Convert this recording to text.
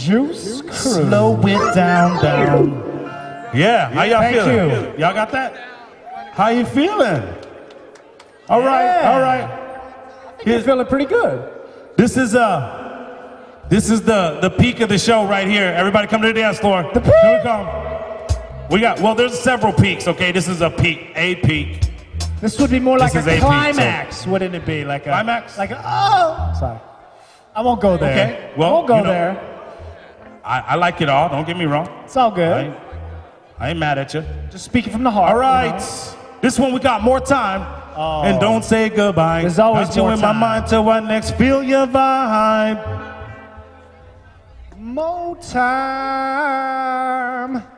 Juice Crew. Slow it down. Yeah, how y'all feeling? Thank you. Y'all got that? How you feeling? All right, all right. You're feeling pretty good. This is the peak of the show right here. Everybody come to the dance floor. The peak? Here we come. Well, there's several peaks, okay? This is a peak. This would be more like This a is a peak, climax, wouldn't it be? Like a Climax? Like a, oh, sorry. I won't go there. Okay, well, I won't go you know, there. I like it all, don't get me wrong. It's all good. I ain't mad at you. Just speaking from the heart. All right. You know? This one we got more time. Oh. And don't say goodbye. There's always got you more in time. my mind till I next feel your vibe. More time.